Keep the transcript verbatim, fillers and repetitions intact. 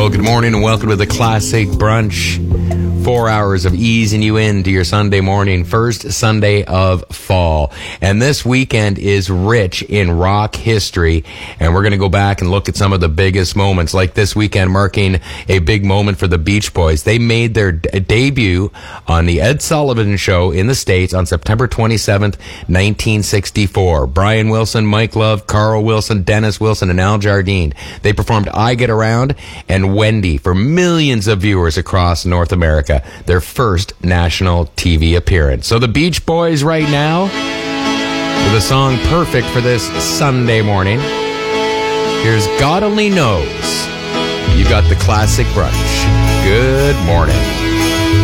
Well, good morning and welcome to the Classic Brunch. Four hours of easing you into your Sunday morning, first Sunday of fall. And this weekend is rich in rock history. And we're going to go back and look at some of the biggest moments, like this weekend marking a big moment for the Beach Boys. They made their d- debut on the Ed Sullivan Show in the States on September twenty-seventh, nineteen sixty-four. Brian Wilson, Mike Love, Carl Wilson, Dennis Wilson, and Al Jardine. They performed I Get Around and Wendy for millions of viewers across North America. Their first national T V appearance. So the Beach Boys right now with a song perfect for this Sunday morning. Here's God Only Knows. You got the Classic Brunch. Good morning.